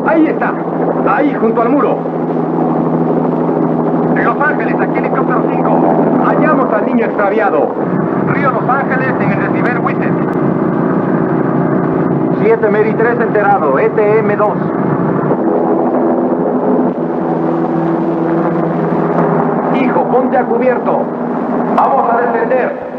Ahí está. Ahí, junto al muro. En Los Ángeles, aquí helicóptero 5. Hallamos al niño extraviado. Río Los Ángeles, en el receiver Witten. 7 Mary 3 enterado, ETM-2. Hijo, ponte a cubierto. Vamos a descender.